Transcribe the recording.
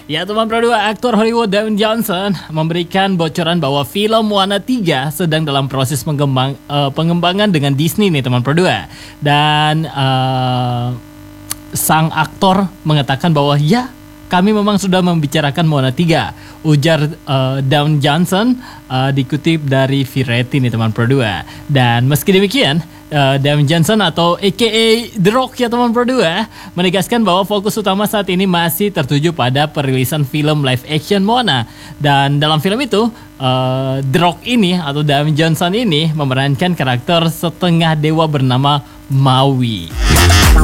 Ya teman Pro 2, aktor Hollywood Dwayne Johnson memberikan bocoran bahwa film Moana 3 sedang dalam proses pengembangan dengan Disney nih teman Pro 2. Dan sang aktor mengatakan bahwa ya, kami memang sudah membicarakan Moana 3, ujar Dwayne Johnson dikutip dari Variety nih teman Pro 2. Dan meski demikian, Dwayne Johnson atau aka The Rock ya teman Pro 2 menegaskan bahwa fokus utama saat ini masih tertuju pada perilisan film live action Moana. Dan dalam film itu, The Rock ini atau Dwayne Johnson ini memerankan karakter setengah dewa bernama Maui.